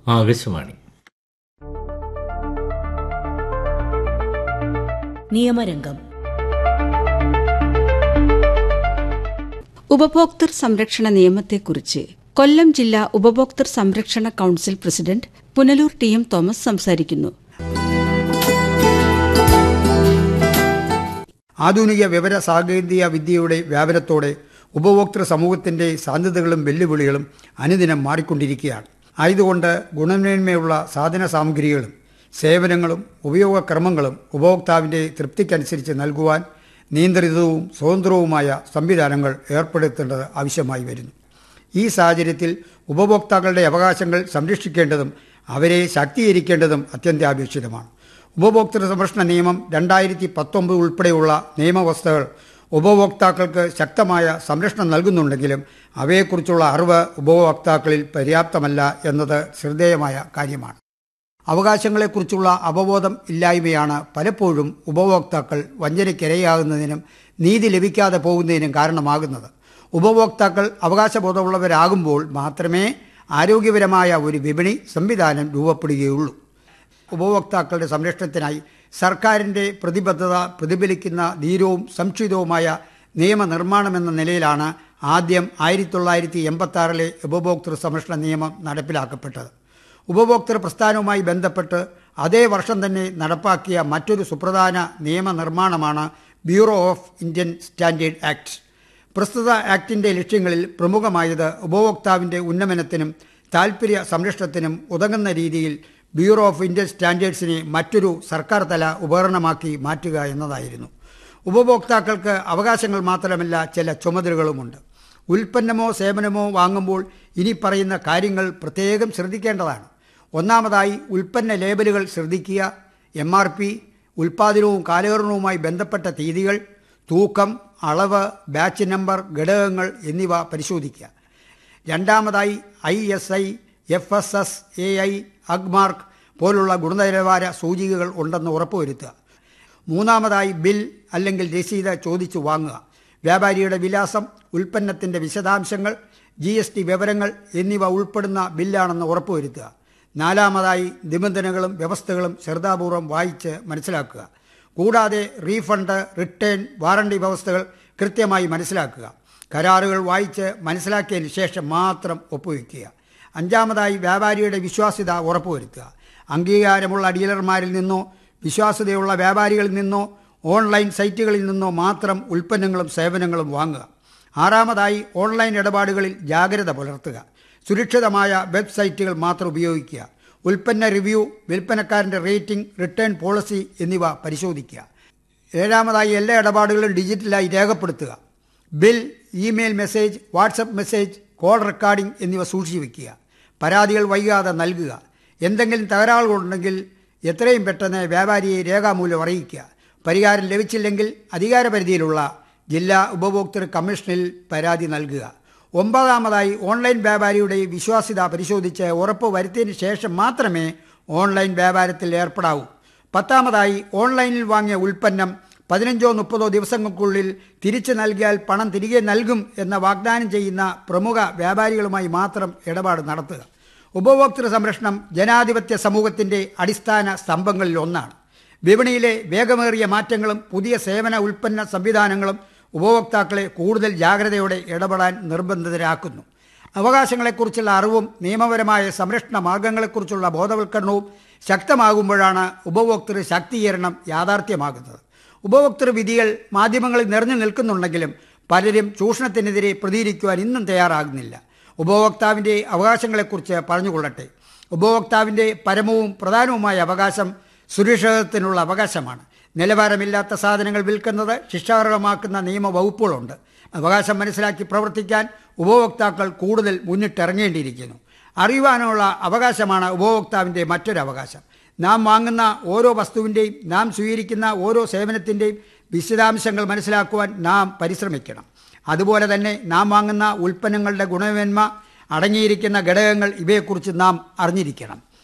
ആകാശവാണി. നിയമരംഗം. ഉപഭോക്തൃ സംരക്ഷണ നിയമത്തെക്കുറിച്ച് കൊല്ലം ജില്ലാ ഉപഭോക്തൃ സംരക്ഷണ council president Punalur TM. Thomas സംസാരിക്കുന്നു. ആധുനിക വിവര സാങ്കേതിക വിദ്യയുടെ വ്യാപനത്തോടെ ഉപഭോക്തൃ സമൂഹത്തിന്റെ സാധ്യതകളും വെല്ലുവിളികളും അനുദിനം മാറിക്കൊണ്ടിരിക്കുകയാണ്. ആയതുകൊണ്ട് ഗുണമേന്മയുള്ള സാധന സാമഗ്രികളും സേവനങ്ങളും ഉപയോഗക്രമങ്ങളും ഉപഭോക്താവിന്റെ തൃപ്തിക്കനുസരിച്ച് നൽകുവാൻ നിയന്ത്രിതവും സ്വതന്ത്രവുമായ സംവിധാനങ്ങൾ ഏർപ്പെടുത്തേണ്ടത് ആവശ്യമായി വരുന്നു. ഈ സാഹചര്യത്തിൽ ഉപഭോക്താക്കളുടെ അവകാശങ്ങൾ സംരക്ഷിക്കേണ്ടതും അവരെ ശാക്തീകരിക്കേണ്ടതും അത്യന്താപേക്ഷിതമാണ്. ഉപഭോക്തൃ സംരക്ഷണ നിയമം 2019 ഉൾപ്പെടെയുള്ള നിയമവ്യവസ്ഥകൾ ഉപഭോക്താക്കൾക്ക് ശക്തമായ സംരക്ഷണം നൽകുന്നുണ്ടെങ്കിലും അവയെക്കുറിച്ചുള്ള അറിവ് ഉപഭോക്താക്കളിൽ പര്യാപ്തമല്ല എന്നത് ശ്രദ്ധേയമായ കാര്യമാണ്. അവകാശങ്ങളെക്കുറിച്ചുള്ള അവബോധം ഇല്ലായ്മയാണ് പലപ്പോഴും ഉപഭോക്താക്കൾ വഞ്ചനയ്ക്കിരയാകുന്നതിനും നീതി ലഭിക്കാതെ പോകുന്നതിനും കാരണമാകുന്നത്. ഉപഭോക്താക്കൾ അവകാശബോധമുള്ളവരാകുമ്പോൾ മാത്രമേ ആരോഗ്യപരമായ ഒരു വിപണി സംവിധാനം രൂപപ്പെടുകയുള്ളൂ. ഉപഭോക്താക്കളുടെ സംരക്ഷണത്തിനായി സർക്കാരിൻ്റെ പ്രതിബദ്ധത പ്രതിഫലിക്കുന്ന ധീരവും സംക്ഷിപ്തവുമായ നിയമനിർമ്മാണമെന്ന നിലയിലാണ് ആദ്യം 1986 ഉപഭോക്തൃ സംരക്ഷണ നിയമം നടപ്പിലാക്കപ്പെട്ടത്. ഉപഭോക്തൃ പ്രസ്ഥാനവുമായി ബന്ധപ്പെട്ട് അതേ വർഷം തന്നെ നടപ്പാക്കിയ മറ്റൊരു സുപ്രധാന നിയമനിർമ്മാണമാണ് bureau of Indian standard act. പ്രസ്തുത ആക്ടിൻ്റെ ലക്ഷ്യങ്ങളിൽ പ്രമുഖമായത് ഉപഭോക്താവിൻ്റെ ഉന്നമനത്തിനും താൽപ്പര്യ സംരക്ഷണത്തിനും ഉതകുന്ന രീതിയിൽ ബ്യൂറോ ഓഫ് ഇന്ത്യൻ സ്റ്റാൻഡേർഡ്സിനെ മറ്റൊരു സർക്കാർ തല ഉപകരണമാക്കി മാറ്റുക എന്നതായിരുന്നു. ഉപഭോക്താക്കൾക്ക് അവകാശങ്ങൾ മാത്രമല്ല, ചില ചുമതലകളുമുണ്ട്. ഉൽപ്പന്നമോ സേവനമോ വാങ്ങുമ്പോൾ ഇനി പറയുന്ന കാര്യങ്ങൾ പ്രത്യേകം ശ്രദ്ധിക്കേണ്ടതാണ്. ഒന്നാമതായി, ഉൽപ്പന്ന ലേബലുകൾ ശ്രദ്ധിക്കുക. MRP, ഉൽപ്പാദനവും കാലഹരണവുമായി ബന്ധപ്പെട്ട തീയതികൾ, തൂക്കം, അളവ്, ബാച്ച് നമ്പർ, ഘടകങ്ങൾ എന്നിവ പരിശോധിക്കുക. രണ്ടാമതായി, ISI, FSS, AI, അഗ്മാർക്ക് പോലുള്ള ഗുണനിലവാര സൂചികകൾ ഉണ്ടെന്ന് ഉറപ്പുവരുത്തുക. മൂന്നാമതായി, ബിൽ അല്ലെങ്കിൽ രസീത് ചോദിച്ചു വാങ്ങുക. വ്യാപാരിയുടെ വിലാസം, ഉൽപ്പന്നത്തിൻ്റെ വിശദാംശങ്ങൾ, GST വിവരങ്ങൾ എന്നിവ ഉൾപ്പെടുന്ന ബില്ലാണെന്ന് ഉറപ്പുവരുത്തുക. നാലാമതായി, നിബന്ധനകളും വ്യവസ്ഥകളും ശ്രദ്ധാപൂർവം വായിച്ച് മനസ്സിലാക്കുക. കൂടാതെ റീഫണ്ട്, റിട്ടേൺ, വാറണ്ടി വ്യവസ്ഥകൾ കൃത്യമായി മനസ്സിലാക്കുക. കരാറുകൾ വായിച്ച് മനസ്സിലാക്കിയതിന് ശേഷം മാത്രം ഒപ്പുവയ്ക്കുക. അഞ്ചാമതായി, വ്യാപാരിയുടെ വിശ്വാസ്യത ഉറപ്പുവരുത്തുക. അംഗീകാരമുള്ള ഡീലർമാരിൽ നിന്നോ വിശ്വാസ്യതയുള്ള വ്യാപാരികളിൽ നിന്നോ ഓൺലൈൻ സൈറ്റുകളിൽ നിന്നോ മാത്രം ഉൽപ്പന്നങ്ങളും സേവനങ്ങളും വാങ്ങുക. ആറാമതായി, ഓൺലൈൻ ഇടപാടുകളിൽ ജാഗ്രത പുലർത്തുക. സുരക്ഷിതമായ വെബ്സൈറ്റുകൾ മാത്രം ഉപയോഗിക്കുക. ഉൽപ്പന്ന റിവ്യൂ, വിൽപ്പനക്കാരൻ്റെ റേറ്റിംഗ്, റിട്ടേൺ പോളിസി എന്നിവ പരിശോധിക്കുക. ഏഴാമതായി, എല്ലാ ഇടപാടുകളും ഡിജിറ്റലായി രേഖപ്പെടുത്തുക. Bill, email message, WhatsApp message, call recording എന്നിവ സൂക്ഷിച്ചു വയ്ക്കുക. പരാതികൾ വൈകാതെ നൽകുക. എന്തെങ്കിലും തകരാറുകളുണ്ടെങ്കിൽ എത്രയും പെട്ടെന്ന് വ്യാപാരിയെ രേഖാമൂലം അറിയിക്കുക. പരിഹാരം ലഭിച്ചില്ലെങ്കിൽ അധികാരപരിധിയിലുള്ള ജില്ലാ ഉപഭോക്തൃ കമ്മീഷനിൽ പരാതി നൽകുക. ഒമ്പതാമതായി, ഓൺലൈൻ വ്യാപാരിയുടെ വിശ്വാസ്യത പരിശോധിച്ച് ഉറപ്പ് വരുത്തിയതിന് ശേഷം മാത്രമേ ഓൺലൈൻ വ്യാപാരത്തിൽ ഏർപ്പെടാവൂ. പത്താമതായി, ഓൺലൈനിൽ വാങ്ങിയ ഉൽപ്പന്നം 15-30 ദിവസങ്ങൾക്കുള്ളിൽ തിരിച്ചു നൽകിയാൽ പണം തിരികെ നൽകും എന്ന വാഗ്ദാനം ചെയ്യുന്ന പ്രമുഖ വ്യാപാരികളുമായി മാത്രം ഇടപാട് നടത്തുക. ഉപഭോക്തൃ സംരക്ഷണം ജനാധിപത്യ സമൂഹത്തിൻ്റെ അടിസ്ഥാന സ്തംഭങ്ങളിൽ ഒന്നാണ്. വിപണിയിലെ വേഗമേറിയ മാറ്റങ്ങളും പുതിയ സേവന ഉൽപ്പന്ന സംവിധാനങ്ങളും ഉപഭോക്താക്കളെ കൂടുതൽ ജാഗ്രതയോടെ ഇടപെടാൻ നിർബന്ധിതരാക്കുന്നു. അവകാശങ്ങളെക്കുറിച്ചുള്ള അറിവും നിയമപരമായ സംരക്ഷണ മാർഗങ്ങളെക്കുറിച്ചുള്ള ബോധവൽക്കരണവും ശക്തമാകുമ്പോഴാണ് ഉപഭോക്തൃ ശാക്തീകരണം യാഥാർത്ഥ്യമാകുന്നത്. ഉപഭോക്തൃ വിധികൾ മാധ്യമങ്ങളിൽ നിറഞ്ഞു നിൽക്കുന്നുണ്ടെങ്കിലും പലരും ചൂഷണത്തിനെതിരെ പ്രതികരിക്കുവാൻ ഇന്നും തയ്യാറാകുന്നില്ല. ഉപഭോക്താവിൻ്റെ അവകാശങ്ങളെക്കുറിച്ച് പറഞ്ഞുകൊള്ളട്ടെ. ഉപഭോക്താവിൻ്റെ പരമവും പ്രധാനവുമായ അവകാശം സുരക്ഷിതത്വത്തിനുള്ള അവകാശമാണ്. നിലവാരമില്ലാത്ത സാധനങ്ങൾ വിൽക്കുന്നത് ശിക്ഷാർഹമാക്കുന്ന നിയമവകുപ്പുകളുണ്ട്. അവകാശം മനസ്സിലാക്കി പ്രവർത്തിക്കാൻ ഉപഭോക്താക്കൾ കൂടുതൽ മുന്നിട്ടിറങ്ങേണ്ടിയിരിക്കുന്നു. അറിയുവാനുള്ള അവകാശമാണ് ഉപഭോക്താവിൻ്റെ മറ്റൊരു അവകാശം. നാം വാങ്ങുന്ന ഓരോ വസ്തുവിൻ്റെയും നാം സ്വീകരിക്കുന്ന ഓരോ സേവനത്തിൻ്റെയും വിശദാംശങ്ങൾ മനസ്സിലാക്കുവാൻ നാം പരിശ്രമിക്കണം. അതുപോലെ തന്നെ നാം വാങ്ങുന്ന ഉൽപ്പന്നങ്ങളുടെ ഗുണമേന്മ, അടങ്ങിയിരിക്കുന്ന ഘടകങ്ങൾ ഇവയെക്കുറിച്ച് നാം അറിഞ്ഞിരിക്കണം.